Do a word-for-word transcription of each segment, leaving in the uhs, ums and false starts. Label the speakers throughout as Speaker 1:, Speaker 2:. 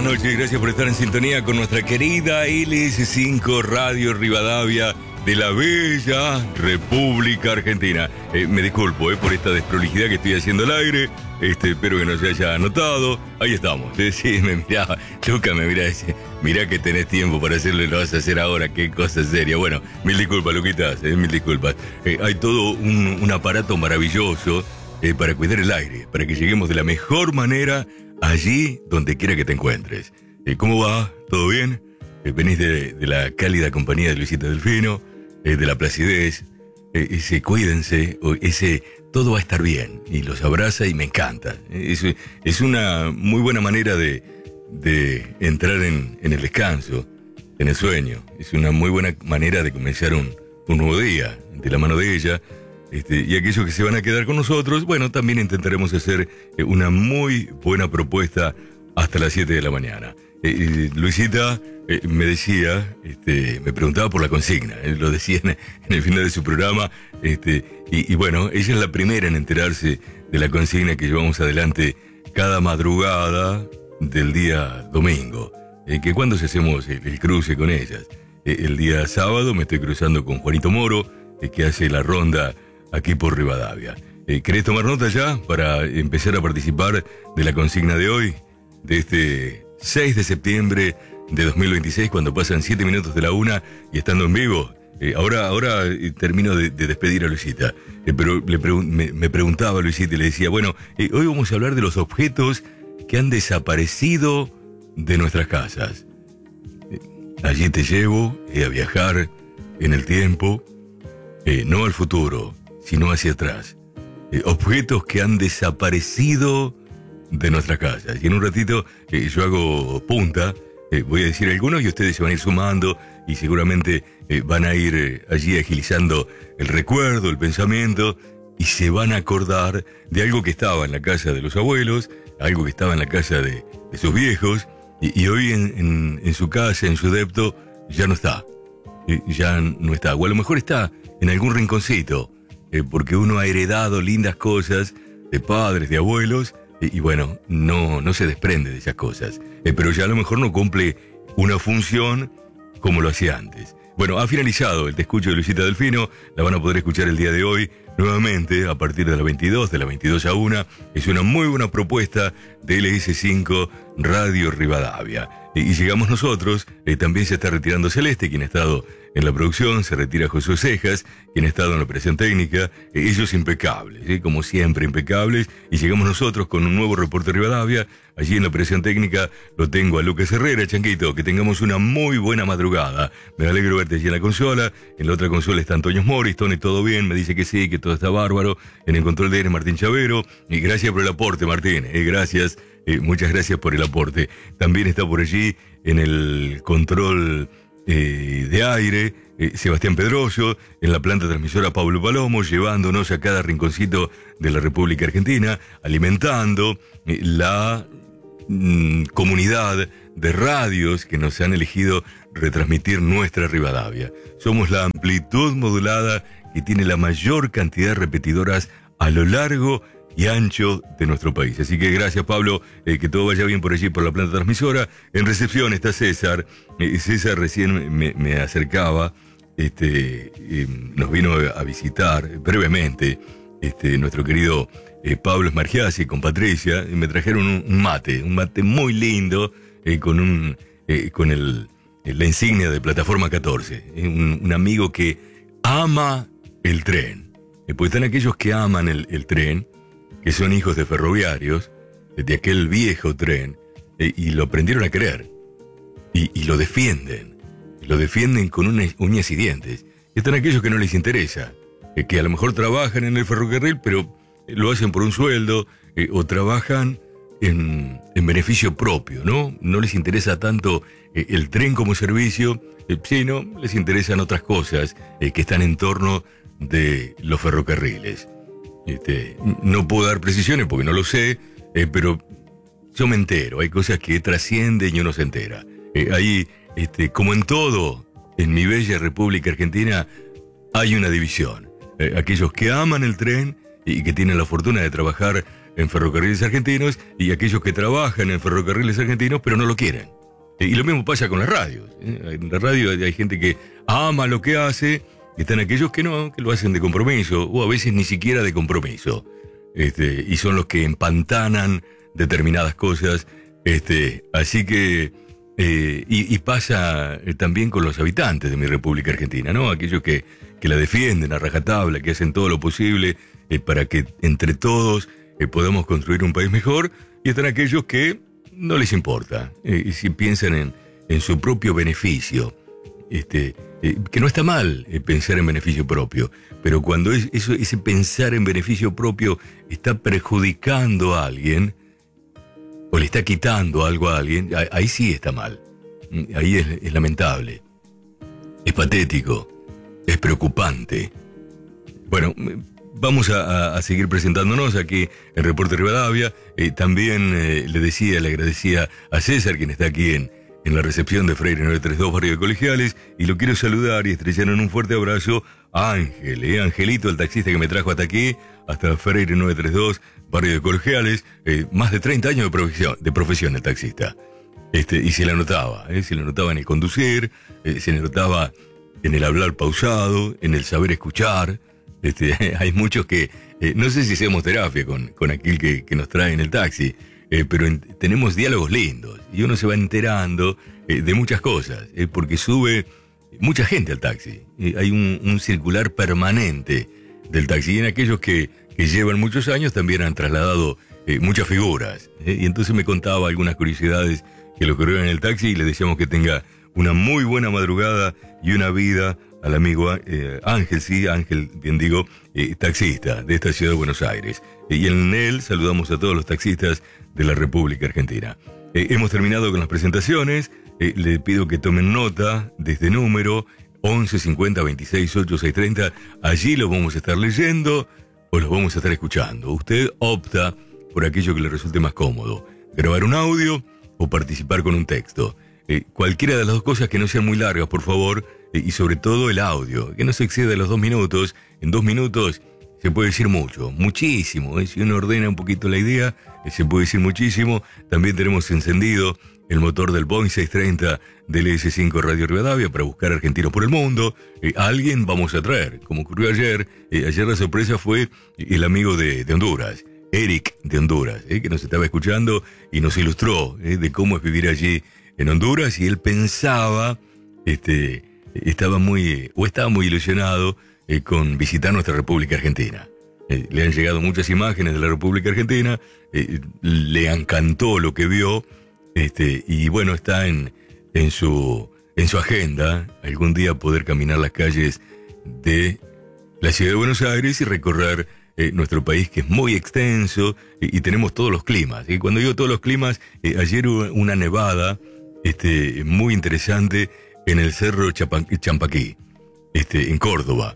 Speaker 1: noches, gracias por estar en sintonía con nuestra querida L S cinco Radio Rivadavia de la bella República Argentina. Eh, me disculpo eh, por esta desprolijidad que estoy haciendo al aire, este, espero que no se haya notado. Ahí estamos, eh, sí, me miraba, Luca me mira y dice, mirá que tenés tiempo para hacerlo y lo vas a hacer ahora, qué cosa seria. Bueno, mil disculpas, Luquitas, eh, mil disculpas. Eh, hay todo un, un aparato maravilloso eh, para cuidar el aire, para que lleguemos de la mejor manera allí donde quiera que te encuentres. Eh, ¿Cómo va? ¿Todo bien? Eh, venís de, de la cálida compañía de Luisita Delfino, eh, de la placidez, eh, ese cuídense, ese todo va a estar bien, y los abraza y me encanta. Eh, es, es una muy buena manera de, de entrar en, en el descanso, en el sueño. Es una muy buena manera de comenzar un, un nuevo día, de la mano de ella. Este, y aquellos que se van a quedar con nosotros, bueno, también intentaremos hacer eh, una muy buena propuesta hasta las siete de la mañana. Eh, Luisita eh, me decía, este, me preguntaba por la consigna, eh, lo decía en, en el final de su programa, este, y, y bueno, ella es la primera en enterarse de la consigna que llevamos adelante cada madrugada del día domingo, eh, que cuando hacemos el, el cruce con ellas. Eh, el día sábado me estoy cruzando con Juanito Moro, eh, que hace la ronda aquí por Rivadavia. Eh, ¿Querés tomar nota ya para empezar a participar de la consigna de hoy? De este seis de septiembre de dos mil veintiséis, cuando pasan siete minutos de la una y estando en vivo. Eh, ahora ahora eh, termino de, de despedir a Luisita, eh, pero le pregun- me, me preguntaba a Luisita y le decía, bueno, eh, hoy vamos a hablar de los objetos que han desaparecido de nuestras casas. Eh, allí te llevo eh, a viajar en el tiempo, eh, no al futuro, sino hacia atrás. Eh, objetos que han desaparecido de nuestras casas. Y en un ratito eh, yo hago punta, eh, voy a decir algunos y ustedes se van a ir sumando y seguramente eh, van a ir eh, allí agilizando el recuerdo, el pensamiento, y se van a acordar de algo que estaba en la casa de los abuelos, algo que estaba en la casa de, de sus viejos, y, y hoy en, en, en su casa, en su depto, ya no está. Eh, ya no está. O a lo mejor está en algún rinconcito, eh, porque uno ha heredado lindas cosas de padres, de abuelos, y, y bueno, no, no se desprende de esas cosas. Eh, pero ya a lo mejor no cumple una función como lo hacía antes. Bueno, ha finalizado el Te Escucho de Luisita Delfino. La van a poder escuchar el día de hoy nuevamente a partir de las veintidós, de las veintidós a una. Es una muy buena propuesta de L S cinco Radio Rivadavia. Y, y llegamos nosotros, eh, también se está retirando Celeste, quien ha estado en la producción, se retira José Cejas, quien ha estado en la operación técnica, eh, ellos impecables, eh, como siempre impecables, y llegamos nosotros con un nuevo reporte de Rivadavia. Allí en la operación técnica lo tengo a Lucas Herrera. Chanquito, que tengamos una muy buena madrugada. Me alegro verte allí en la consola. En la otra consola está Antonio Morris. Tony, ¿todo bien? Me dice que sí, que todo está bárbaro. En el control de aire, Martín Chavero. Y gracias por el aporte, Martín. Eh, gracias, eh, muchas gracias por el aporte. También está por allí en el control eh, de aire eh, Sebastián Pedroso, en la planta transmisora Pablo Palomo, llevándonos a cada rinconcito de la República Argentina, alimentando eh, la comunidad de radios que nos han elegido retransmitir nuestra Rivadavia. Somos la amplitud modulada que tiene la mayor cantidad de repetidoras a lo largo y ancho de nuestro país. Así que gracias, Pablo, eh, que todo vaya bien por allí, por la planta transmisora. En recepción está César. Eh, César recién me, me acercaba, este, eh, nos vino a visitar brevemente, este, nuestro querido Eh, Pablo Esmargiasi con Patricia, y me trajeron un, un mate, un mate muy lindo, eh, con un eh, con el, la insignia de Plataforma catorce, eh, un, un amigo que ama el tren, eh, porque están aquellos que aman el, el tren, que son hijos de ferroviarios, eh, de aquel viejo tren, eh, y lo aprendieron a querer, y, y lo defienden, y lo defienden con unas uñas y dientes. Y están aquellos que no les interesa, eh, que a lo mejor trabajan en el ferrocarril, pero lo hacen por un sueldo, eh, o trabajan en, en beneficio propio, ¿no? No les interesa tanto eh, el tren como servicio, eh, sino les interesan otras cosas eh, que están en torno de los ferrocarriles. Este, no puedo dar precisiones porque no lo sé, eh, pero yo me entero. Hay cosas que trascienden y uno se entera. Eh, ahí, este, como en todo, en mi bella República Argentina, hay una división. Eh, aquellos que aman el tren y que tienen la fortuna de trabajar en Ferrocarriles Argentinos y aquellos que trabajan en Ferrocarriles Argentinos pero no lo quieren. Y lo mismo pasa con las radios. En la radio hay gente que ama lo que hace, y están aquellos que no, que lo hacen de compromiso, o a veces ni siquiera de compromiso. Este, y son los que empantanan determinadas cosas. Este, así que, eh, y, y pasa también con los habitantes de mi República Argentina, ¿no? Aquellos que, que la defienden a rajatabla, que hacen todo lo posible eh, para que entre todos eh, podamos construir un país mejor, y están aquellos que no les importa, eh, si piensan en, en su propio beneficio, este, eh, que no está mal eh, pensar en beneficio propio, pero cuando es, eso, ese pensar en beneficio propio está perjudicando a alguien, o le está quitando algo a alguien, ahí, ahí sí está mal, ahí es, es lamentable, es patético, es preocupante. Bueno, vamos a, a seguir presentándonos aquí en Reporte Rivadavia. Eh, también eh, le decía, le agradecía a César, quien está aquí en, en la recepción de Freire novecientos treinta y dos, Barrio de Colegiales, y lo quiero saludar y estrechar en un fuerte abrazo a Ángel, eh, Angelito, el taxista que me trajo hasta aquí, hasta Freire novecientos treinta y dos, Barrio de Colegiales, eh, más de treinta años de profesión, de profesión el taxista. Este, y se le notaba, eh, se le notaba en el conducir, eh, se le notaba en el hablar pausado, en el saber escuchar. Este, hay muchos que, eh, no sé si hacemos terapia con, con aquel que, que nos trae en el taxi, eh, pero en, tenemos diálogos lindos y uno se va enterando eh, de muchas cosas, eh, porque sube mucha gente al taxi. Eh, hay un, un circular permanente del taxi, y en aquellos que, que llevan muchos años también han trasladado eh, muchas figuras. Eh, y entonces me contaba algunas curiosidades que le ocurrieron en el taxi, y le deseamos que tenga una muy buena madrugada y una vida al amigo eh, Ángel, sí, Ángel, bien digo, eh, taxista de esta ciudad de Buenos Aires. Eh, y en él saludamos a todos los taxistas de la República Argentina. Eh, hemos terminado con las presentaciones. Eh, le pido que tomen nota de este número, once cincuenta veintiséis ochenta y seis treinta. Allí lo vamos a estar leyendo o los vamos a estar escuchando. Usted opta por aquello que le resulte más cómodo: grabar un audio o participar con un texto. Eh, cualquiera de las dos cosas, que no sean muy largas, por favor, eh, y sobre todo el audio, que no se exceda de los dos minutos. En dos minutos se puede decir mucho, muchísimo. Eh. Si uno ordena un poquito la idea, eh, se puede decir muchísimo. También tenemos encendido el motor del Boeing seiscientos treinta del ese cinco Radio Rivadavia para buscar argentinos por el mundo. Eh, a alguien vamos a traer, como ocurrió ayer. Eh, ayer la sorpresa fue el amigo de, de Honduras, Eric de Honduras, eh, que nos estaba escuchando y nos ilustró eh, de cómo es vivir allí en Honduras, y él pensaba, este, estaba muy, o estaba muy ilusionado eh, con visitar nuestra República Argentina. Eh, le han llegado muchas imágenes de la República Argentina, eh, le encantó lo que vio, este, y bueno, está en, en su, en su agenda algún día poder caminar las calles de la ciudad de Buenos Aires y recorrer eh, nuestro país, que es muy extenso, y, y tenemos todos los climas. Y cuando digo todos los climas, eh, ayer hubo una nevada Este, muy interesante en el Cerro Champaquí, este, en Córdoba.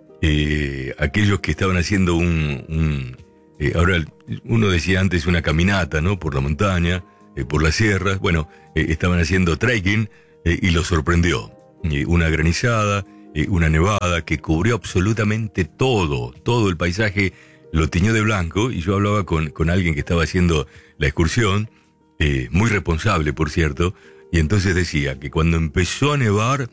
Speaker 1: Eh, aquellos que estaban haciendo un, un eh, ahora uno decía antes una caminata, ¿no? Por la montaña, eh, por las sierras. Bueno, eh, estaban haciendo trekking eh, y los sorprendió. Eh, una granizada, eh, una nevada que cubrió absolutamente todo, todo el paisaje lo tiñó de blanco. Y yo hablaba con, con alguien que estaba haciendo la excursión, eh, muy responsable, por cierto. Y entonces decía que cuando empezó a nevar,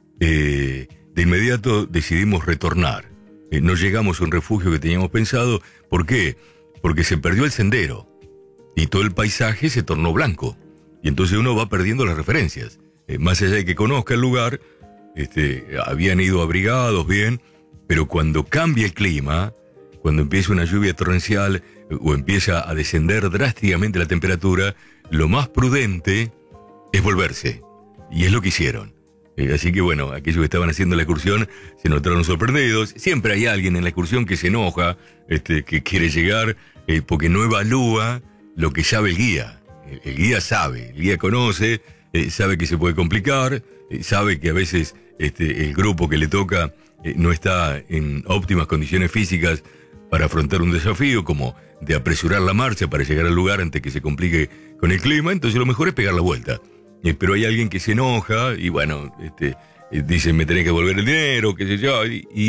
Speaker 1: eh, de inmediato decidimos retornar. Eh, no llegamos a un refugio que teníamos pensado. ¿Por qué? Porque se perdió el sendero y todo el paisaje se tornó blanco. Y entonces uno va perdiendo las referencias. Eh, más allá de que conozca el lugar, este, habían ido abrigados bien, pero cuando cambia el clima, cuando empieza una lluvia torrencial eh, o empieza a descender drásticamente la temperatura, lo más prudente es volverse, y es lo que hicieron. Eh, así que bueno, aquellos que estaban haciendo la excursión se notaron sorprendidos. Siempre hay alguien en la excursión que se enoja, este, que quiere llegar eh, porque no evalúa lo que sabe el guía. El, el guía sabe, el guía conoce, eh, sabe que se puede complicar, eh, sabe que a veces este, el grupo que le toca eh, no está en óptimas condiciones físicas para afrontar un desafío como de apresurar la marcha para llegar al lugar antes que se complique con el clima. Entonces lo mejor es pegar la vuelta. Eh, pero hay alguien que se enoja y bueno, este, eh, dice: me tenés que devolver el dinero, qué sé yo, y, y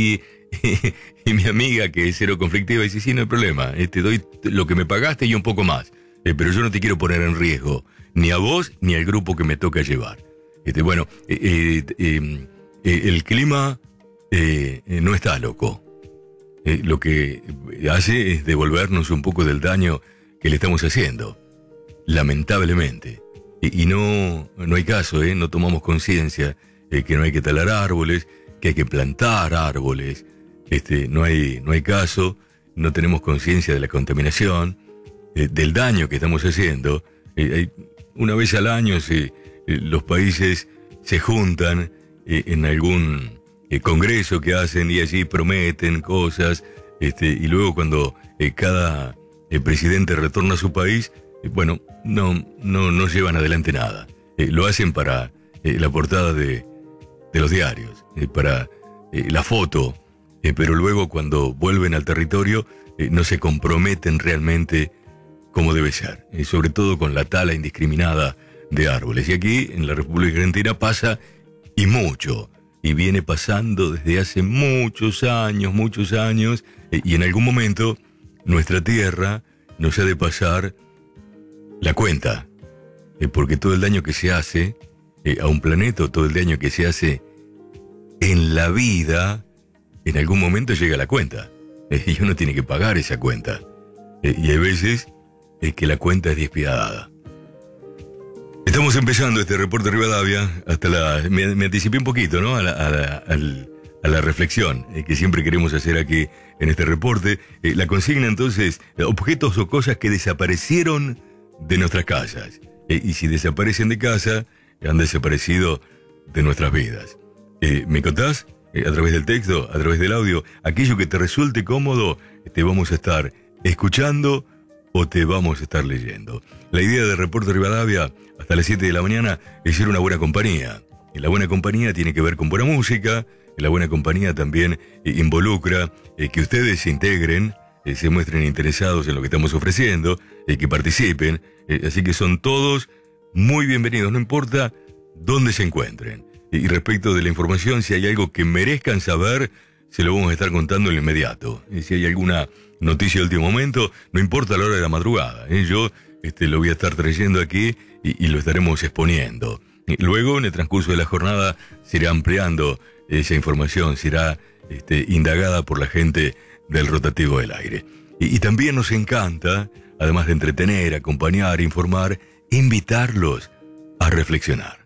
Speaker 1: y mi amiga, que es cero conflictiva, dice, sí, no hay problema, eh, te doy lo que me pagaste y un poco más, eh, pero yo no te quiero poner en riesgo, ni a vos ni al grupo que me toca llevar. Este, bueno, eh, eh, eh, eh, el clima eh, eh, no está loco. Eh, lo que hace es devolvernos un poco del daño que le estamos haciendo, lamentablemente. Y, y no, no hay caso, ¿eh? No tomamos conciencia eh, que no hay que talar árboles, que hay que plantar árboles. Este, no hay, no hay caso, no tenemos conciencia de la contaminación, eh, del daño que estamos haciendo. Eh, hay, una vez al año se, eh, los países se juntan eh, en algún eh, congreso que hacen y allí prometen cosas, este, y luego cuando eh, cada eh, presidente retorna a su país, eh, bueno, no, no, no llevan adelante nada. Eh, lo hacen para eh, la portada de, de los diarios, eh, para eh, la foto, eh, pero luego cuando vuelven al territorio eh, no se comprometen realmente como debe ser, eh, sobre todo con la tala indiscriminada de árboles. Y aquí en la República Argentina pasa y mucho, y viene pasando desde hace muchos años, muchos años, eh, y en algún momento nuestra tierra nos ha de pasar la cuenta, eh, porque todo el daño que se hace eh, a un planeta, todo el daño que se hace en la vida, en algún momento llega a la cuenta, eh, y uno tiene que pagar esa cuenta, eh, y hay veces eh, que la cuenta es despiadada. Estamos empezando este reporte Rivadavia, hasta la, me, me anticipé un poquito, ¿no? A la, a la, al, a la reflexión eh, que siempre queremos hacer aquí en este reporte. Eh, la consigna entonces, objetos o cosas que desaparecieron de nuestras casas. Eh, y si desaparecen de casa, han desaparecido de nuestras vidas. Eh, ¿Me contás? Eh, a través del texto, a través del audio, aquello que te resulte cómodo, te vamos a estar escuchando o te vamos a estar leyendo. La idea del reporte Rivadavia hasta las siete de la mañana es ser una buena compañía. Y la buena compañía tiene que ver con buena música. Y la buena compañía también eh, involucra eh, que ustedes se integren, eh, se muestren interesados en lo que estamos ofreciendo, eh, que participen. Eh, así que son todos muy bienvenidos, no importa dónde se encuentren. Y respecto de la información, si hay algo que merezcan saber, se lo vamos a estar contando en lo inmediato. Y si hay alguna noticia de último momento, no importa la hora de la madrugada, ¿eh? Yo este, lo voy a estar trayendo aquí y, y lo estaremos exponiendo. Y luego, en el transcurso de la jornada, se irá ampliando esa información, será este, indagada por la gente del rotativo del aire. Y, y también nos encanta, además de entretener, acompañar, informar, invitarlos a reflexionar.